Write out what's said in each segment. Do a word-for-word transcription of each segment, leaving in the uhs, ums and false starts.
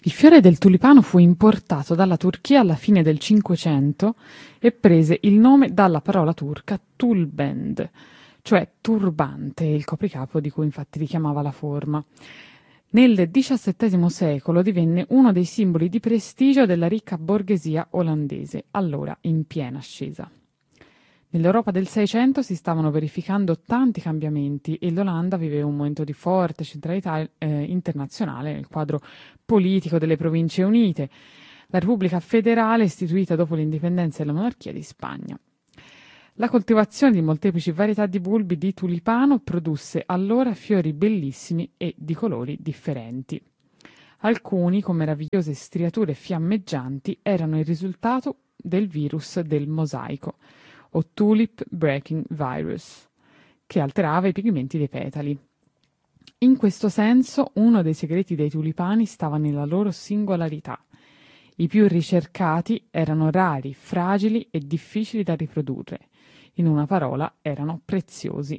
Il fiore del tulipano fu importato dalla Turchia alla fine del Cinquecento e prese il nome dalla parola turca tulbend, cioè turbante, il copricapo di cui infatti richiamava la forma. Nel diciassettesimo secolo divenne uno dei simboli di prestigio della ricca borghesia olandese, allora in piena ascesa. Nell'Europa del Seicento si stavano verificando tanti cambiamenti e l'Olanda viveva un momento di forte centralità eh, internazionale nel quadro politico delle Province Unite, la Repubblica federale istituita dopo l'indipendenza della monarchia di Spagna. La coltivazione di molteplici varietà di bulbi di tulipano produsse allora fiori bellissimi e di colori differenti. Alcuni, con meravigliose striature fiammeggianti, erano il risultato del virus del mosaico, o Tulip Breaking Virus, che alterava i pigmenti dei petali. In questo senso, uno dei segreti dei tulipani stava nella loro singolarità. I più ricercati erano rari, fragili e difficili da riprodurre. In una parola, erano preziosi.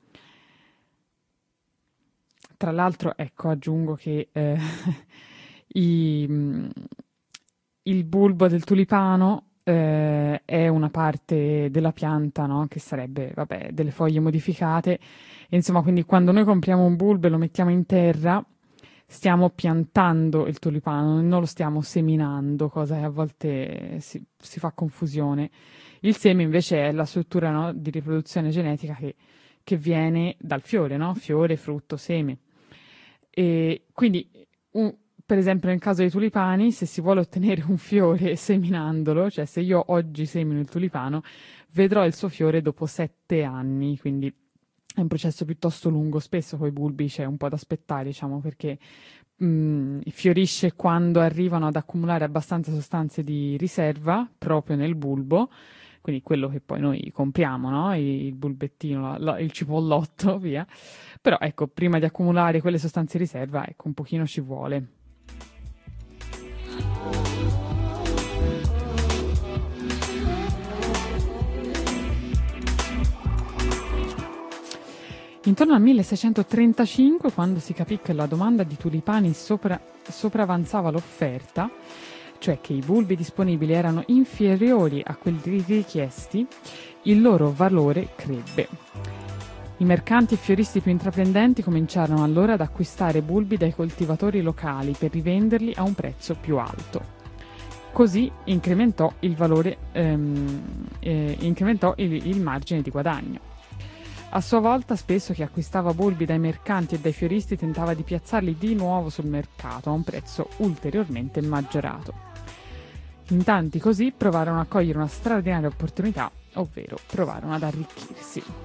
Tra l'altro, ecco, aggiungo che eh, i, il bulbo del tulipano eh, è una parte della pianta, no? Che sarebbe, vabbè, delle foglie modificate. E insomma, quindi quando noi compriamo un bulbo e lo mettiamo in terra, stiamo piantando il tulipano, non lo stiamo seminando, cosa che a volte si, si fa confusione. Il seme invece è la struttura, no, di riproduzione genetica che, che viene dal fiore, no? Fiore, frutto, seme. E quindi, un, per esempio nel caso dei tulipani, se si vuole ottenere un fiore seminandolo, cioè se io oggi semino il tulipano, vedrò il suo fiore dopo sette anni, quindi è un processo piuttosto lungo. Spesso con i bulbi c'è un po' da aspettare, diciamo, perché mh, fiorisce quando arrivano ad accumulare abbastanza sostanze di riserva proprio nel bulbo, quindi quello che poi noi compriamo, no? Il bulbettino, la, la, il cipollotto, via. Però ecco, prima di accumulare quelle sostanze di riserva, ecco, un pochino ci vuole. Intorno al milleseicentotrentacinque, quando si capì che la domanda di tulipani sopra, sopravanzava l'offerta, cioè che i bulbi disponibili erano inferiori a quelli richiesti, il loro valore crebbe. I mercanti e fioristi più intraprendenti cominciarono allora ad acquistare bulbi dai coltivatori locali per rivenderli a un prezzo più alto. Così incrementò il valore, ehm, eh, incrementò il, il margine di guadagno. A sua volta, spesso chi acquistava bulbi dai mercanti e dai fioristi tentava di piazzarli di nuovo sul mercato a un prezzo ulteriormente maggiorato. In tanti così provarono a cogliere una straordinaria opportunità, ovvero provarono ad arricchirsi.